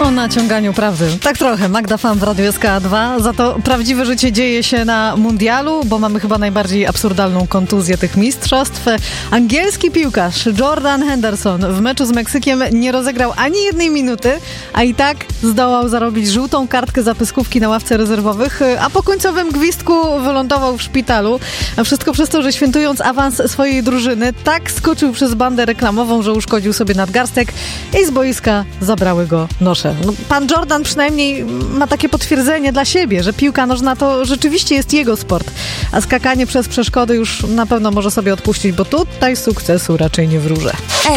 O naciąganiu prawdy. Tak trochę. Magda Fan w Radiu SK2. Za to prawdziwe życie dzieje się na mundialu, bo mamy chyba najbardziej absurdalną kontuzję tych mistrzostw. Angielski piłkarz Jordan Henderson w meczu z Meksykiem nie rozegrał ani jednej minuty, a i tak zdołał zarobić żółtą kartkę za pyskówki na ławce rezerwowych, a po końcowym gwizdku wylądował w szpitalu. A wszystko przez to, że świętując awans swojej drużyny, tak skoczył przez bandę reklamową, że uszkodził sobie nadgarstek i z boiska zabrały go nosze. No, pan Jordan przynajmniej ma takie potwierdzenie dla siebie, że piłka nożna to rzeczywiście jest jego sport, a skakanie przez przeszkody już na pewno może sobie odpuścić, bo tutaj sukcesu raczej nie wróżę.